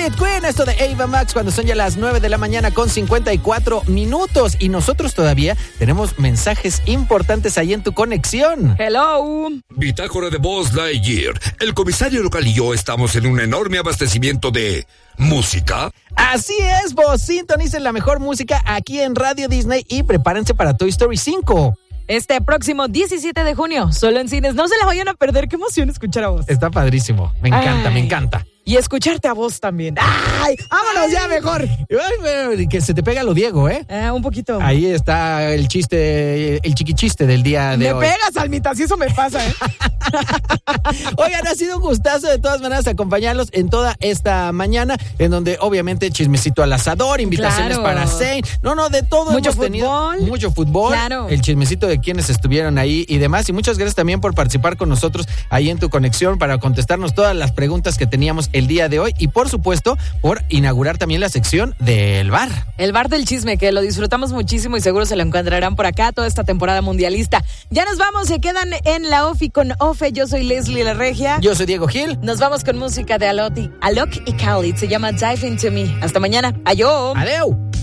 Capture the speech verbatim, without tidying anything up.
It Queen, esto de Ava Max, cuando son ya las nueve de la mañana con cincuenta y cuatro minutos. Y nosotros todavía tenemos mensajes importantes ahí en tu conexión. Hello. Bitácora de Buzz Lightyear. El comisario local y yo estamos en un enorme abastecimiento de música. Así es, vos sintonicen la mejor música aquí en Radio Disney y prepárense para Toy Story cinco. Este próximo diecisiete de junio, solo en cines. No se la vayan a perder. Qué emoción escuchar a vos. Está padrísimo. Me encanta, Ay. me encanta. Y escucharte a vos también. ¡Ay! ¡Vámonos Ay. ya mejor! Ay, que se te pega lo Diego, ¿eh? Eh, un poquito. Ahí está el chiste, el chiquichiste del día de me hoy. Me pegas, Almita, si eso me pasa, ¿eh? Oigan, ha sido un gustazo de todas maneras acompañarlos en toda esta mañana, en donde obviamente chismecito al asador, invitaciones claro. para Zane. No, no, de todo mucho hemos fútbol. tenido. Mucho fútbol. Claro. El chismecito de quienes estuvieron ahí y demás. Y muchas gracias también por participar con nosotros ahí en tu conexión para contestarnos todas las preguntas que teníamos el día de hoy. Y por supuesto, por inaugurar también la sección del bar. El bar del chisme, que lo disfrutamos muchísimo y seguro se lo encontrarán por acá toda esta temporada mundialista. Ya nos vamos, se quedan en la Ofi con Ofe. Yo soy Leslie La Regia. Yo soy Diego Gil. Nos vamos con música de Alok y, Alok y Khalid. Se llama Dive Into Me. Hasta mañana. Adiós. Adeu.